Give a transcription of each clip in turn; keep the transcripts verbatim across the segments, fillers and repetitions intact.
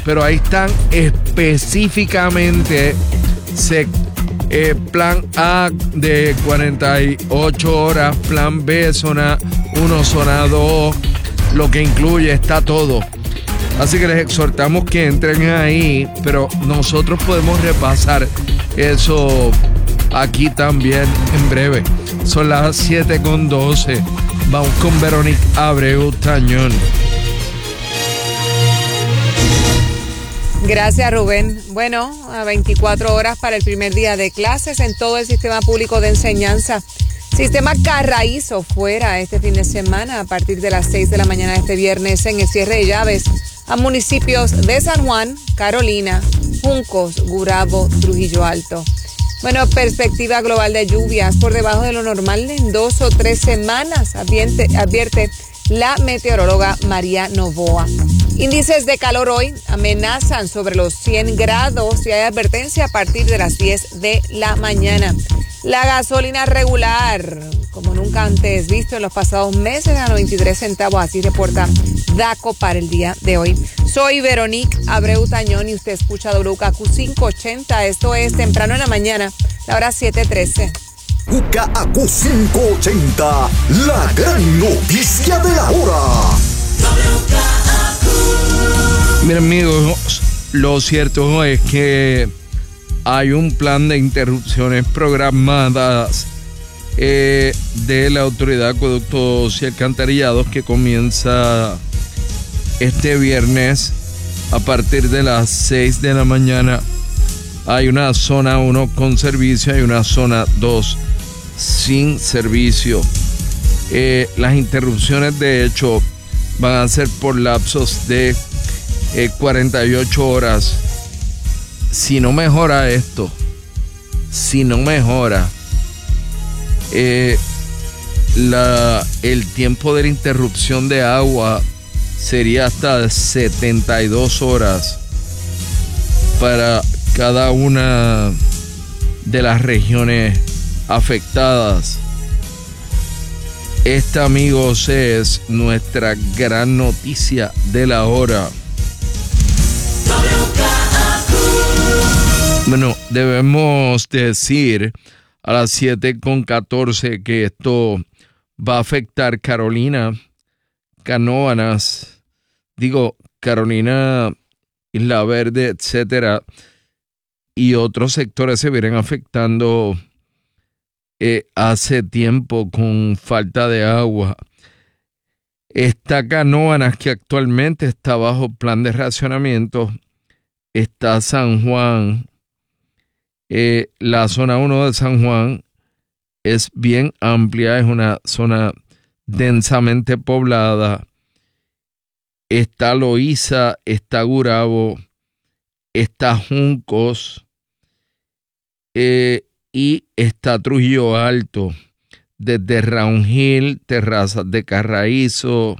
pero ahí están específicamente se, eh, plan A de cuarenta y ocho horas, plan B zona uno, zona dos, lo que incluye, está todo. Así que les exhortamos que entren ahí, pero nosotros podemos repasar eso aquí también en breve. Son las siete con doce. Vamos con Verónica Abreu Tañón. Gracias, Rubén. Bueno, a veinticuatro horas para el primer día de clases en todo el sistema público de enseñanza. Sistema Carraízo fuera este fin de semana a partir de las seis de la mañana de este viernes en el cierre de llaves a municipios de San Juan, Carolina, Juncos, Gurabo, Trujillo Alto. Bueno, perspectiva global de lluvias por debajo de lo normal en dos o tres semanas, advierte, advierte la meteoróloga María Novoa. Índices de calor hoy amenazan sobre los cien grados y hay advertencia a partir de las diez de la mañana. La gasolina regular, como nunca antes visto en los pasados meses, a noventa y tres centavos, así reporta DACO para el día de hoy. Soy Verónica Abreu Tañón y usted escucha W K Q quinientos ochenta. Esto es temprano en la mañana, la hora siete trece. W K Q quinientos ochenta, la gran noticia de la hora. Miren, amigos, lo cierto es que hay un plan de interrupciones programadas eh, de la Autoridad de Acueductos y Alcantarillados que comienza este viernes a partir de las seis de la mañana. Hay una zona uno con servicio, hay una zona dos sin servicio. Eh, las interrupciones, de hecho, van a ser por lapsos de eh, cuarenta y ocho horas. Si no mejora esto, si no mejora eh, la, el tiempo de la interrupción de agua sería hasta setenta y dos horas para cada una de las regiones afectadas. Esta, amigos, es nuestra gran noticia de la hora. Bueno, debemos decir a las siete con catorce que esto va a afectar Carolina, Canóvanas, digo, Carolina, Isla Verde, etcétera, y otros sectores se vienen afectando eh, hace tiempo con falta de agua. Está Canóvanas, que actualmente está bajo plan de racionamiento. Está San Juan. Eh, la zona uno de San Juan es bien amplia, es una zona densamente poblada. Está Loíza, está Gurabo, está Juncos eh, y está Trujillo Alto. Desde Round Hill, Terrazas de Carraízo,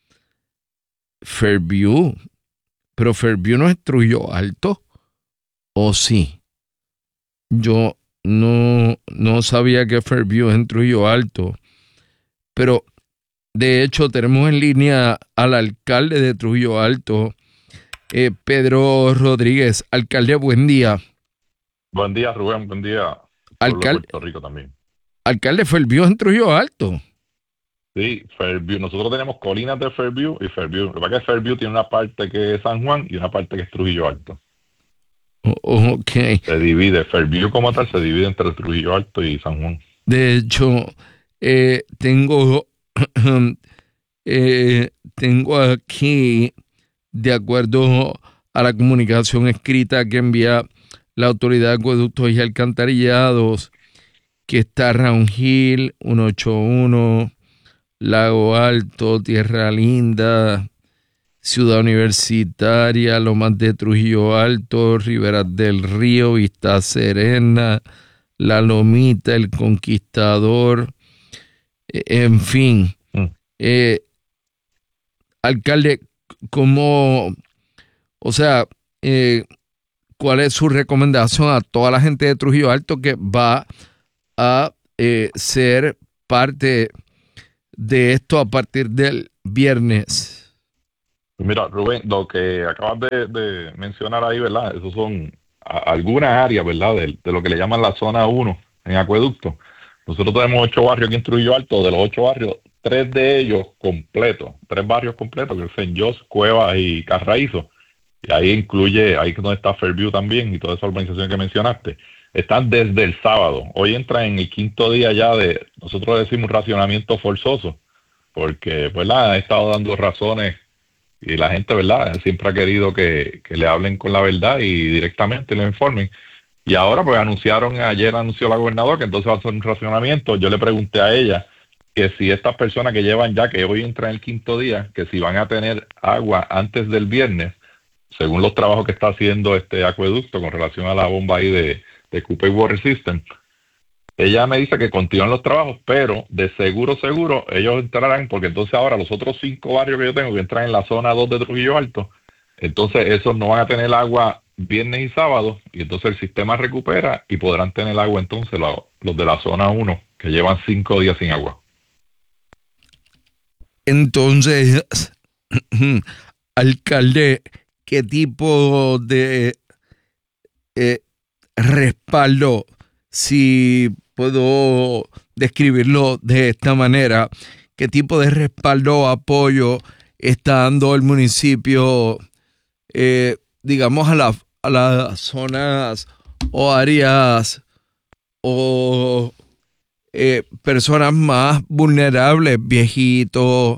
Fairview. Pero Fairview no es Trujillo Alto, ¿o sí? Yo no, no sabía que Fairview es en Trujillo Alto. Pero, de hecho, tenemos en línea al alcalde de Trujillo Alto, eh, Pedro Rodríguez. Alcalde, buen día. Buen día, Rubén. Buen día. Alcalde, Puerto Rico también. Alcalde, Fairview en Trujillo Alto. Sí, Fairview. Nosotros tenemos colinas de Fairview y Fairview. Lo que pasa es que Fairview tiene una parte que es San Juan y una parte que es Trujillo Alto. Oh, ok. Se divide, Fairview como tal se divide entre Trujillo Alto y San Juan. De hecho, eh, tengo, eh, tengo aquí, de acuerdo a la comunicación escrita que envía la Autoridad de Acueductos y Alcantarillados, que está Round Hill, ciento ochenta y uno, Lago Alto, Tierra Linda, Ciudad Universitaria, Lomas de Trujillo Alto, Riberas del Río, Vista Serena, La Lomita, El Conquistador, en fin. Mm. Eh, alcalde, ¿cómo, o sea, eh, cuál es su recomendación a toda la gente de Trujillo Alto que va a eh, ser parte de esto a partir del viernes? Mira, Rubén, lo que acabas de, de mencionar ahí, ¿verdad? Esos son a- algunas áreas, ¿verdad? De, de lo que le llaman la zona uno en acueducto. Nosotros tenemos ocho barrios aquí en Trujillo Alto. De los ocho barrios, tres de ellos completos, tres barrios completos, que es Saint Jos, Cuevas y Carraízo. Y ahí incluye, ahí es donde está Fairview también y toda esa urbanización que mencionaste. Están desde el sábado. Hoy entra en el quinto día ya de, nosotros decimos racionamiento forzoso, porque, ¿verdad? Han estado dando razones y la gente, ¿verdad? Siempre ha querido que, que le hablen con la verdad y directamente le informen. Y ahora pues anunciaron, ayer anunció la gobernadora que entonces va a hacer un racionamiento. Yo le pregunté a ella que si estas personas que llevan ya, que hoy entra en el quinto día, que si van a tener agua antes del viernes, según los trabajos que está haciendo este acueducto con relación a la bomba ahí de, de Cooper Water System. Ella me dice que continúan los trabajos, pero de seguro, seguro, ellos entrarán, porque entonces ahora los otros cinco barrios que yo tengo que entran en la zona dos de Trujillo Alto, entonces esos no van a tener agua viernes y sábado, y entonces el sistema recupera y podrán tener agua entonces los, los de la zona uno, que llevan cinco días sin agua. Entonces, alcalde, ¿qué tipo de eh, respaldo, si puedo describirlo de esta manera, qué tipo de respaldo o apoyo está dando el municipio, eh, digamos, a, la, a las zonas o áreas o eh, personas más vulnerables, viejitos,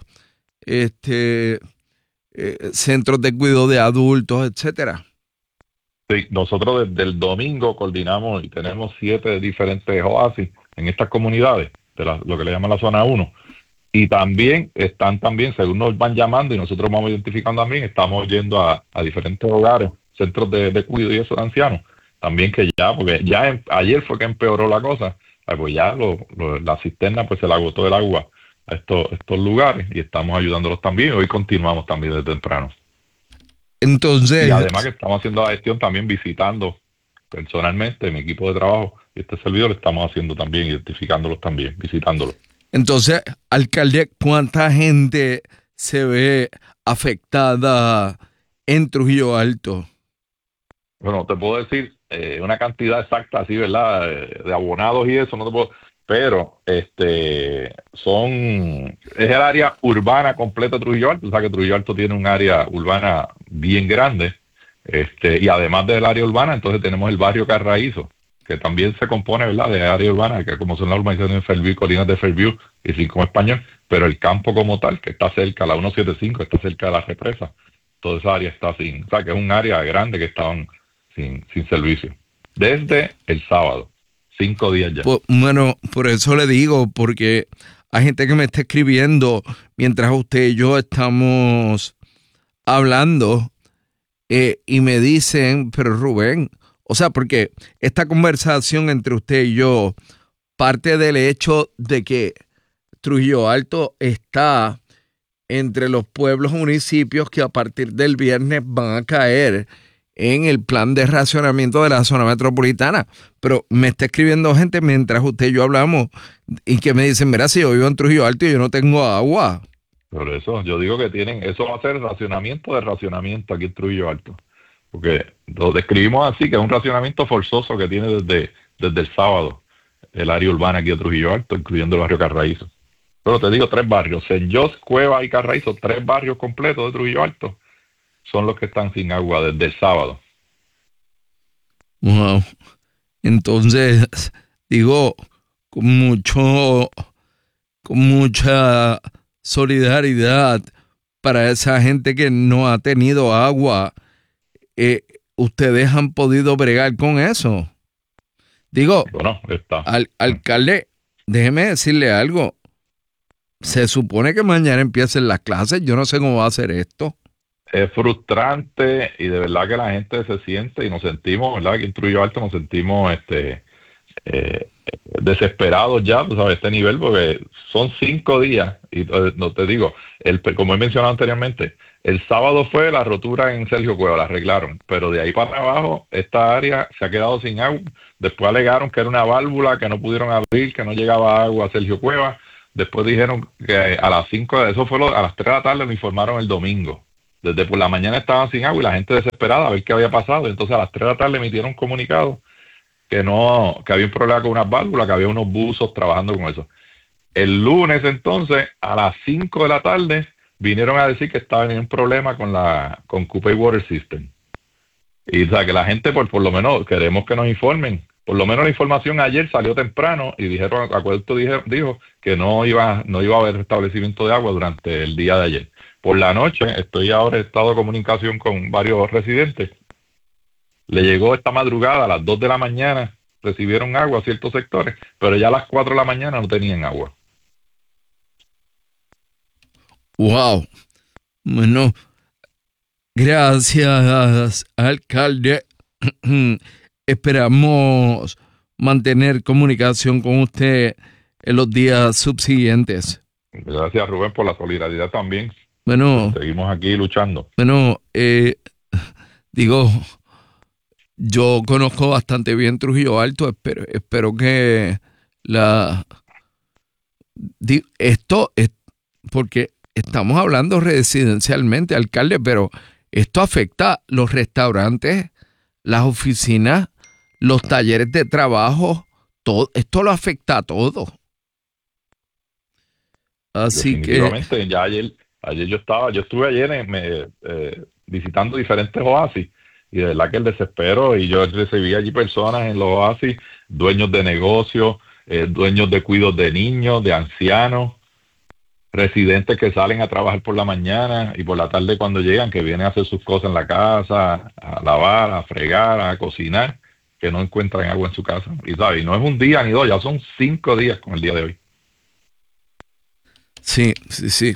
este, eh, centros de cuidado de adultos, etcétera? Sí, nosotros desde el domingo coordinamos y tenemos siete diferentes oasis en estas comunidades, de la, lo que le llaman la zona uno. Y también están también, según nos van llamando y nosotros vamos identificando también, estamos yendo a, a diferentes hogares, centros de, de cuidado y eso de ancianos. También que ya, porque ya en, ayer fue que empeoró la cosa, pues ya lo, lo, la cisterna pues se le agotó el agua a estos, estos lugares y estamos ayudándolos también. Hoy continuamos también desde temprano. Entonces, y además que estamos haciendo la gestión también visitando personalmente, mi equipo de trabajo y este servidor estamos haciendo también, identificándolos también, visitándolos. Entonces, alcalde, ¿cuánta gente se ve afectada en Trujillo Alto? Bueno, te puedo decir eh, una cantidad exacta así, ¿verdad? De, de abonados y eso, no te puedo... Pero este son es el área urbana completa de Trujillo Alto. O sea que Trujillo Alto tiene un área urbana bien grande. Este, y además del área urbana, entonces tenemos el barrio Carraízo, que también se compone, ¿verdad?, de área urbana, que como son las urbanizaciones de Fairview, Colinas de Fairview y Rincón Español, pero el campo como tal, que está cerca, la ciento setenta y cinco, está cerca de la represa, toda esa área está sin, o sea que es un área grande que estaban sin, sin servicio. Desde el sábado, cinco días ya. Pues, bueno, por eso le digo, porque hay gente que me está escribiendo mientras usted y yo estamos hablando eh, y me dicen, pero Rubén, o sea, porque esta conversación entre usted y yo parte del hecho de que Trujillo Alto está entre los pueblos o municipios que a partir del viernes van a caer en el plan de racionamiento de la zona metropolitana. Pero me está escribiendo gente mientras usted y yo hablamos y que me dicen, mira, si yo vivo en Trujillo Alto y yo no tengo agua. Por eso, yo digo que tienen, eso va a ser racionamiento de racionamiento aquí en Trujillo Alto. Porque lo describimos así, que es un racionamiento forzoso que tiene desde, desde el sábado el área urbana aquí de Trujillo Alto, incluyendo el barrio Carraízo. Pero te digo, tres barrios, Saint Jos, Cueva y Carraízo, tres barrios completos de Trujillo Alto, son los que están sin agua desde el sábado. Wow. Entonces, digo, con mucho, con mucha solidaridad para esa gente que no ha tenido agua, eh, ustedes han podido bregar con eso. Digo, Bueno, está. Al, alcalde, déjeme decirle algo. Se supone que mañana empiecen las clases. Yo no sé cómo va a ser esto. Es frustrante y de verdad que la gente se siente y nos sentimos, ¿verdad? Aquí en Trujillo Alto nos sentimos este, eh, desesperados ya, tú sabes, a este nivel, porque son cinco días y eh, no te digo, el, como he mencionado anteriormente, el sábado fue la rotura en Sergio Cueva, la arreglaron, pero de ahí para abajo esta área se ha quedado sin agua. Después alegaron que era una válvula que no pudieron abrir, que no llegaba agua a Sergio Cueva. Después dijeron que a las cinco, eso fue lo, a las tres de la tarde, lo informaron el domingo. desde por la mañana estaban sin agua y la gente desesperada a ver qué había pasado. Entonces a las tres de la tarde emitieron un comunicado que no, que había un problema con unas válvulas, que había unos buzos trabajando con eso. El lunes entonces, a las cinco de la tarde, vinieron a decir que estaba en un problema con la con Cupey Water System. Y o sea, que la gente, por, por lo menos, queremos que nos informen. Por lo menos la información ayer salió temprano y dijeron, Acueducto dijo, dijo que no iba, no iba a haber restablecimiento de agua durante el día de ayer. Por la noche, estoy ahora en estado de comunicación con varios residentes. Le llegó esta madrugada a las dos de la mañana, recibieron agua a ciertos sectores, pero ya a las cuatro de la mañana no tenían agua. Wow. Bueno, gracias, alcalde. Esperamos mantener comunicación con usted en los días subsiguientes. Gracias, Rubén, por la solidaridad también. Bueno, seguimos aquí luchando. Bueno, eh, digo, yo conozco bastante bien Trujillo Alto. Espero, espero que la di, esto es porque estamos hablando residencialmente, alcalde, pero esto afecta los restaurantes, las oficinas, los talleres de trabajo, todo, esto lo afecta a todo. Así Definitivamente, que ya ayer, ayer yo estaba, yo estuve ayer en, me, eh, visitando diferentes oasis y de verdad que el desespero, y yo recibí allí personas en los oasis, dueños de negocios, eh, dueños de cuidos de niños, de ancianos, residentes que salen a trabajar por la mañana y por la tarde cuando llegan, que vienen a hacer sus cosas en la casa, a lavar, a fregar, a cocinar, que no encuentran agua en su casa. Y sabes, y no es un día ni dos, ya son cinco días con el día de hoy. Sí, sí, sí.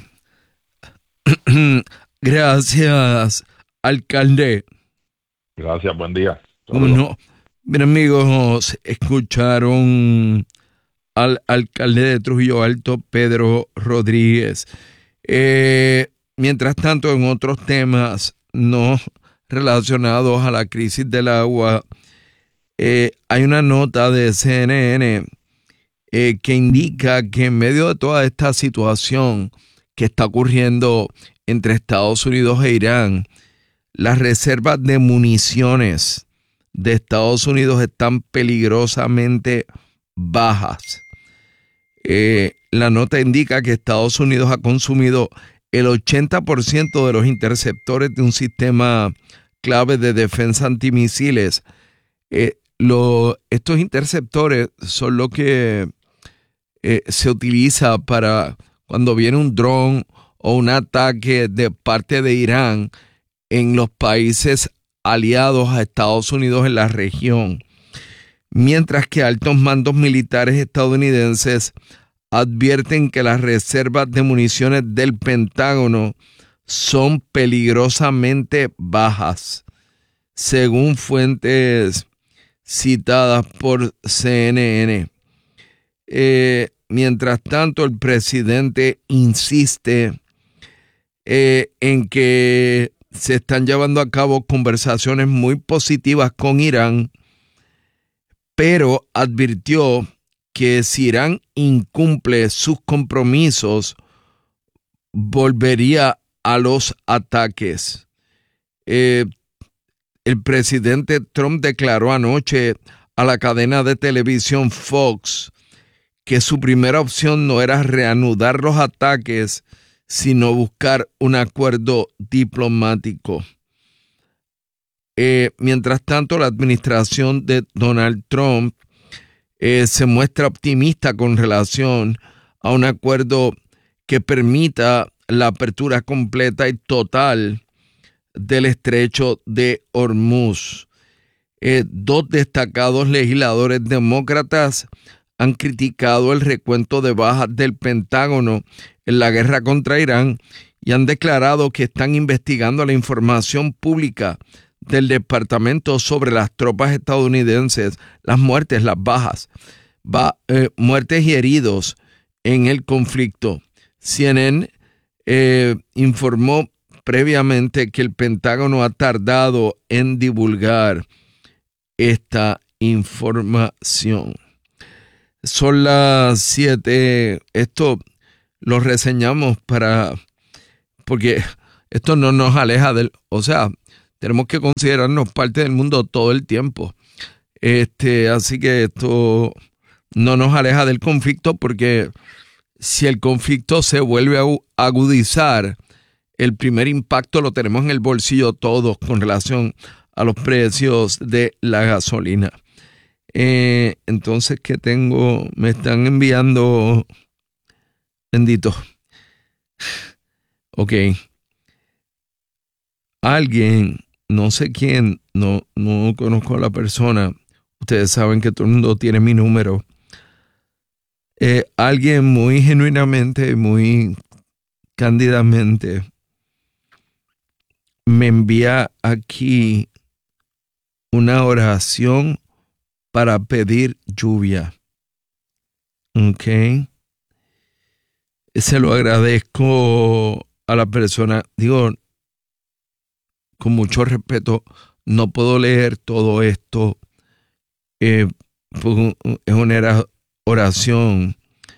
Gracias, alcalde. Gracias, buen día. Bueno, bien, amigos, escucharon al alcalde de Trujillo Alto, Pedro Rodríguez. Eh, mientras tanto, en otros temas no relacionados a la crisis del agua, eh, hay una nota de C N N eh, que indica que en medio de toda esta situación que está ocurriendo entre Estados Unidos e Irán, las reservas de municiones de Estados Unidos están peligrosamente bajas. Eh, la nota indica que Estados Unidos ha consumido el ochenta por ciento de los interceptores de un sistema clave de defensa antimisiles. Eh, lo, estos interceptores son lo que eh, se utiliza para cuando viene un dron o un ataque de parte de Irán en los países aliados a Estados Unidos en la región. Mientras que altos mandos militares estadounidenses advierten que las reservas de municiones del Pentágono son peligrosamente bajas, según fuentes citadas por C N N. Eh, mientras tanto, el presidente insiste eh, en que se están llevando a cabo conversaciones muy positivas con Irán, pero advirtió que si Irán incumple sus compromisos, volvería a los ataques. Eh, el presidente Trump declaró anoche a la cadena de televisión Fox que su primera opción no era reanudar los ataques, sino buscar un acuerdo diplomático. Eh, mientras tanto, la administración de Donald Trump eh, se muestra optimista con relación a un acuerdo que permita la apertura completa y total del estrecho de Hormuz. Eh, dos destacados legisladores demócratas han criticado el recuento de bajas del Pentágono en la guerra contra Irán y han declarado que están investigando la información pública del departamento sobre las tropas estadounidenses, las muertes, las bajas, va, eh, muertes y heridos en el conflicto. C N N eh, informó previamente que el Pentágono ha tardado en divulgar esta información. Son las siete. Esto lo reseñamos para porque esto no nos aleja del, o sea, tenemos que considerarnos parte del mundo todo el tiempo. Este, así que esto no nos aleja del conflicto, porque si el conflicto se vuelve a agudizar, el primer impacto lo tenemos en el bolsillo todos con relación a los precios de la gasolina. Eh, entonces, ¿qué tengo? Me están enviando, bendito. Ok. Alguien, no sé quién, no, no conozco a la persona. Ustedes saben que todo el mundo tiene mi número. Eh, alguien muy genuinamente, muy cándidamente me envía aquí una oración para pedir lluvia. Ok. Se lo agradezco a la persona. Digo, con mucho respeto, no puedo leer todo esto. Eh, pues, es una oración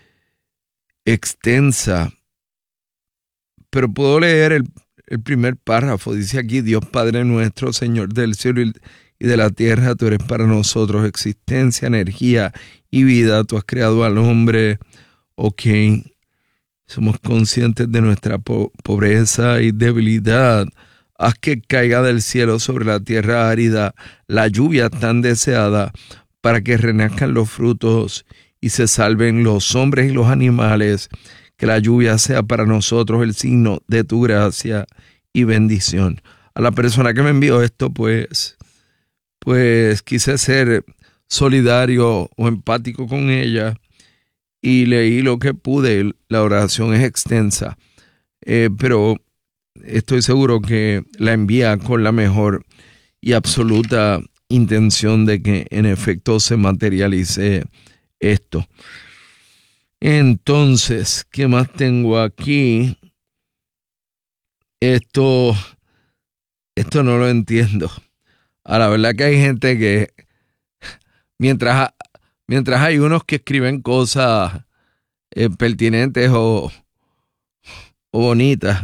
extensa, pero puedo leer el, el primer párrafo. Dice aquí: Dios Padre nuestro, Señor del cielo y de la tierra, tú eres para nosotros existencia, energía y vida. Tú has creado al hombre. Ok, somos conscientes de nuestra po- pobreza y debilidad. Haz que caiga del cielo sobre la tierra árida la lluvia tan deseada, para que renazcan los frutos y se salven los hombres y los animales. Que la lluvia sea para nosotros el signo de tu gracia y bendición. A la persona que me envió esto, pues, pues quise ser solidario o empático con ella y leí lo que pude. La oración es extensa, eh, pero estoy seguro que la envía con la mejor y absoluta intención de que en efecto se materialice esto. Entonces, ¿qué más tengo aquí? Esto, esto no lo entiendo. A la verdad que hay gente que, mientras, mientras hay unos que escriben cosas eh, pertinentes o, o bonitas,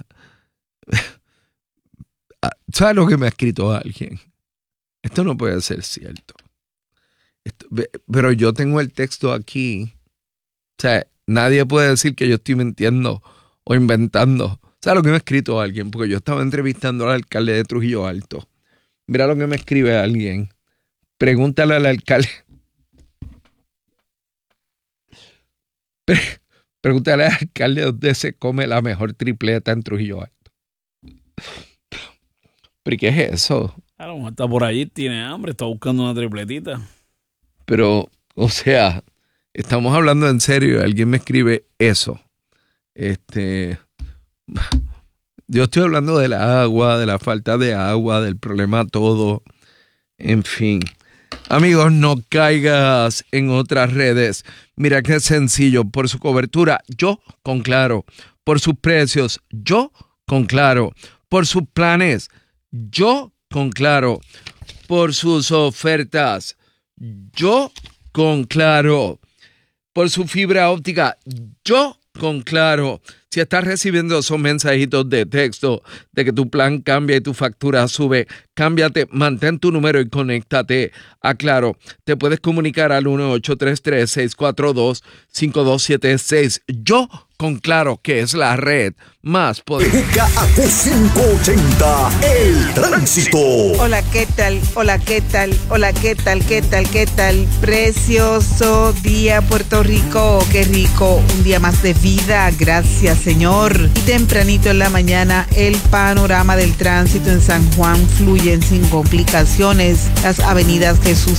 ¿sabes lo que me ha escrito alguien? Esto no puede ser cierto. Esto, pero yo tengo el texto aquí. O sea, nadie puede decir que yo estoy mintiendo o inventando. ¿Sabes lo que me ha escrito alguien? Porque yo estaba entrevistando al alcalde de Trujillo Alto. Mira lo que me escribe alguien. Pregúntale al alcalde. Pregúntale al alcalde dónde se come la mejor tripleta en Trujillo Alto. ¿Pero qué es eso? A lo mejor está por allí, tiene hambre, está buscando una tripletita. Pero, o sea, estamos hablando en serio. Alguien me escribe eso. Este, yo estoy hablando del agua, de la falta de agua, del problema todo. En fin. Amigos, no caigas en otras redes. Mira qué sencillo. Por su cobertura, yo con Claro. Por sus precios, yo con Claro. Por sus planes, yo con Claro. Por sus ofertas, yo con Claro. Por su fibra óptica, yo con Claro. Si estás recibiendo esos mensajitos de texto de que tu plan cambia y tu factura sube, cámbiate, mantén tu número y conéctate a Claro. Te puedes comunicar al uno ocho tres tres, seis cuatro dos, cinco dos siete seis. Yo con Claro, que es la red más poderosa. K A Q quinientos ochenta, el tránsito. Hola, ¿qué tal? Hola, ¿qué tal? Hola, ¿qué tal? ¿Qué tal? ¿Qué tal? Precioso día, Puerto Rico. Qué rico. Un día más de vida. Gracias, Señor. Y tempranito en la mañana, el panorama del tránsito en San Juan fluye sin complicaciones. Las avenidas Jesús